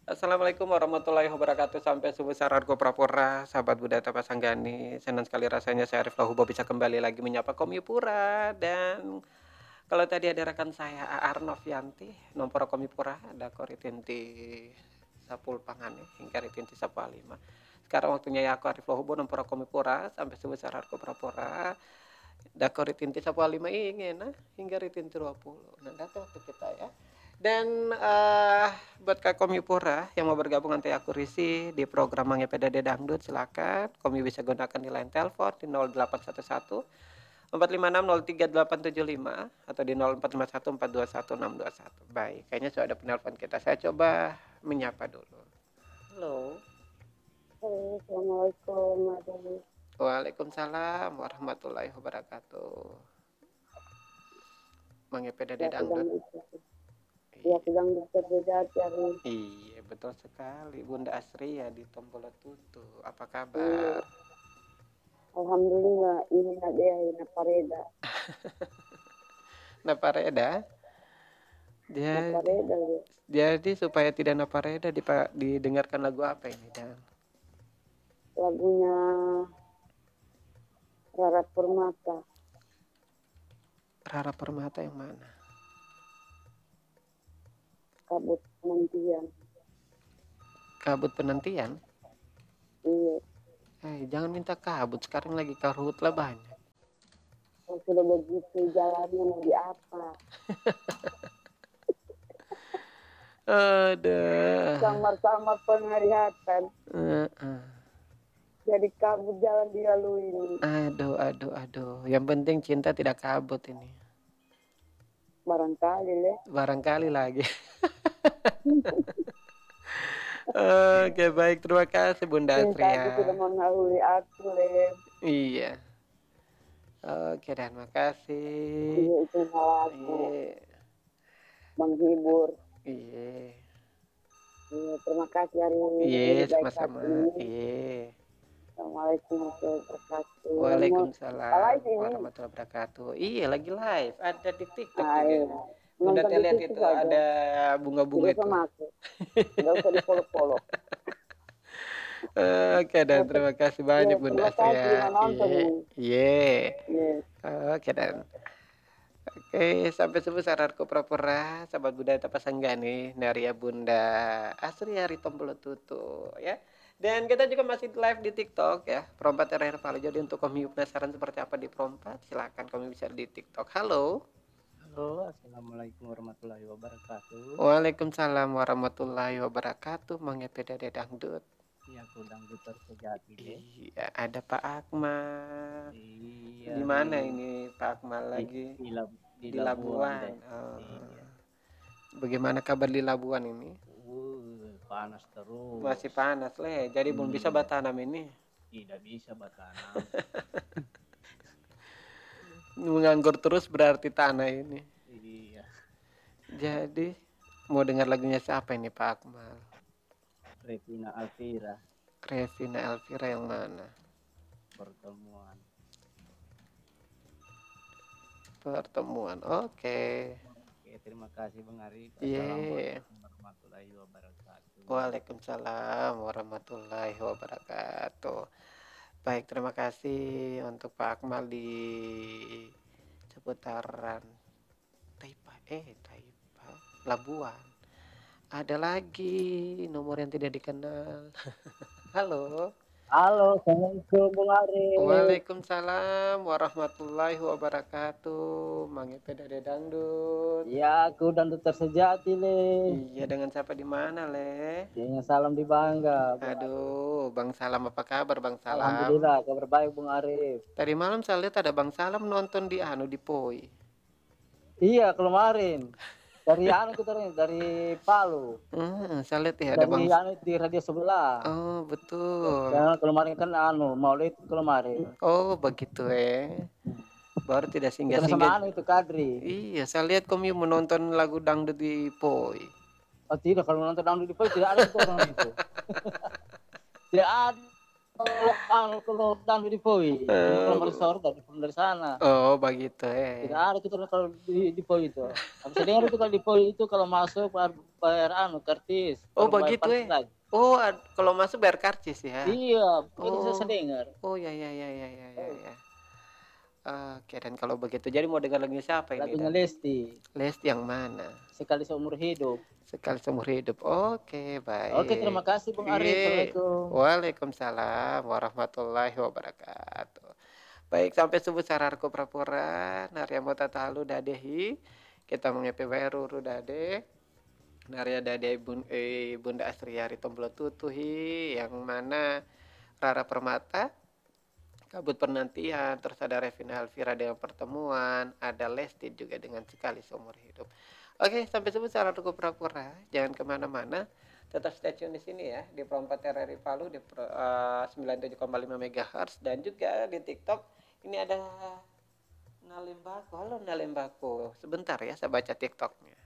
Assalamualaikum warahmatullahi wabarakatuh. Sampai subuh saranku prapura, sahabat budaya Tapasanggani. Senang sekali rasanya saya Arif Lahubo bisa kembali lagi menyapa Komipura. Dan kalau tadi ada rekan saya Aar Novianti, Nomporo Komipura, ada Koritinti Sapul Pangane, hingga Ritinti Sapalima. Sekarang waktunya ya aku Arif Lahubo, Nomporo Komipura, sampai subuh saranku prapura. Dakor Ritinti Sapalima ingin, hingga Ritinti 20. Nah, datang waktu kita ya. Dan buat Kak Komi Pura yang mau bergabung nanti aku risi di program Mangepeda Dangdut, silakan. Komi bisa gunakan di line telepon di 0811 456 03875 atau di 0451 421 621. Baik, kayaknya sudah ada penelpon kita. Saya coba menyapa dulu. Halo. Halo, Assalamualaikum, Adik. Waalaikumsalam warahmatullahi wabarakatuh. Mangepeda Ya, Dangdut. Iya. sedang bekerja cari. Iya, betul sekali. Bunda Asri ya di Tombolotutu. Apa Iya, kabar? Alhamdulillah, ini ada yang Pareda. Napareda. Jadi, Pareda, ya. jadi supaya tidak napareda didengarkan lagu apa ini dan Lagunya Rara Permata, Rara Permata yang mana? Kabut Penantian. Kabut penantian? Iya, Jangan minta kabut. Sekarang lagi karhutlah banyak. kalau sudah begitu jalannya mau di apa? Ada. Samar-samar penglihatan, Uh-uh. jadi kabut jalan dilalui ini. Aduh, aduh, aduh. Yang penting cinta tidak kabut ini. Barangkali, Le. Barangkali lagi. Oke, baik. Terima kasih Bunda Cinta itu sudah Astria. mengahuli aku, Le. Iya. Oke, dan makasih. Iya, itu lagu Iya. menghibur. Iya. Iya, terima kasih hari Iya, ini baik sama-sama. hati ini. Iya. Assalamualaikum warahmatullahi wabarakatuh. Mau Waalaikumsalam live ini? warahmatullahi wabarakatuh. Iya, lagi live. Ada di TikTok juga. Ayo, Bunda nonton teh di lihat situ itu saja. ada bunga-bunga Tidak usah itu. masuk. Tidak usah di follow-follow. Oke, dan terima kasih Ya, banyak Bunda terima kasih Astria. yang nonton Iya. ini. Iya. Yes. Oke, dan oke, sampai subuh saranku pura-pura, sahabat budaya Tapasanggani, Naria Bunda Asri Hari Tombolo Tutu, ya. Dan kita juga masih live di TikTok ya, Perompat Terakhir Vali. Jadi untuk kamu penasaran seperti apa di Perompat, silakan kamu bisa di TikTok. Halo. Halo, assalamualaikum warahmatullahi wabarakatuh. Waalaikumsalam warahmatullahi wabarakatuh. Mangepeda Dangdut. Iya, aku dangduter sejati deh. Iya, ada Pak Akmal. Iya, Di mana ini Pak Akmal di, lagi? di Di Labuan Labuan. deh. Oh. Iya. Bagaimana kabar di Labuan ini? Panas Masih terus. panas leh, jadi belum bisa Hmm, bertanam ini. tidak bisa bertanam. Menganggur terus berarti tanah ini. Iya, Jadi mau dengar lagunya siapa ini Pak Akmal? Revina Alvira, Revina Elvira yang mana? pertemuan. Pertemuan. Oke. Oke, terima kasih Bang Arif. Iya. Assalamualaikum warahmatullahi wabarakatuh. Waalaikumsalam warahmatullahi wabarakatuh. Baik, terima kasih untuk Pak Akmal di seputaran Taipa, Labuan. Ada lagi nomor yang tidak dikenal. Halo. Halo, assalamualaikum Bang Arif. Waalaikumsalam warahmatullahi wabarakatuh. Mangepeda Dangdut. Ya, aku dangduter sejati le. Iya, dengan siapa di mana, Le? Dengan salam di Bangga, Bang Arif. Aduh, Bang Salam apa kabar, Bang Salam? Alhamdulillah, kabar baik Bung Arif. Tadi malam saya lihat ada Bang Salam nonton di Poi. Iya, kemarin dari anu kita dari Palu, Saya lihat ya ada dari Bang. anu di radio sebelah. Oh, betul. Karena kemarin kan anu Maulid kemarin. Oh, begitu baru tidak Kita sama singgah-singgah. anu itu Kadri. Iya, saya lihat kamu menonton lagu dangdut di Poi. Oh tidak, kalau nonton anu di Palu tidak ada itu orang itu. Tidak ada. Kalau dan di Poi, cuma kalau mau Oh, resort dari sana. oh begitu Tidak eh. ada kita kalau di Poi itu. Aku saya dengar itu kalau di Poi itu kalau masuk bayar kartis, Oh baru bayar begitu parkir eh. lagi. Oh kalau masuk bayar karcis ya. Iya, begitu saya Oh, dengar. oh ya ya ya ya ya ya Oh, ya. Oke dan kalau begitu jadi mau dengar lagu siapa ini lagunya dan? Lesti, Lesti yang mana? sekali seumur hidup. Sekali seumur hidup. Oke, Oke, terima baik. kasih Bung Arif. Iya. Assalamualaikum. Waalaikumsalam warahmatullahi wabarakatuh. Baik, sampai subuh sararku prapura, narya mota talu dadehi. Kita mengepe baru ruru dade. Narya dade Bunda Astriari Tomblo Tutuhi yang mana Rara Permata Kabut Penantian, terus ada Revina Alvira dengan pertemuan, ada Lesti juga dengan sekali seumur hidup. Oke, sampai jumpa salam Ruku Pura-Pura. Jangan kemana-mana, tetap stay tune di sini ya di Pro 4 RRI Palu di 97,5 MHz dan juga di TikTok. Ini ada Nalimbaku. Halo Nalimbaku. Sebentar ya, saya baca TikToknya.